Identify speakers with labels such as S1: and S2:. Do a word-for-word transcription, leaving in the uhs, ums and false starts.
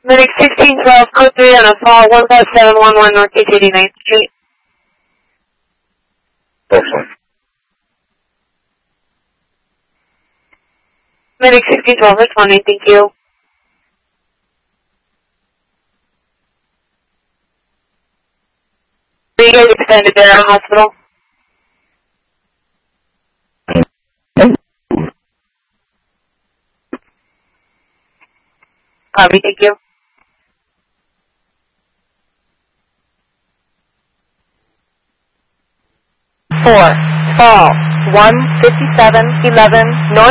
S1: Medic sixteen twelve, code three on a fall, one five seven one one Northeast eighty-ninth Street.
S2: Excellent.
S1: Medic sixteen twelve, responding, thank you. Are you guys extended there at hospital? Copy, thank you.
S3: Four, fall, one fifty-seven eleven North.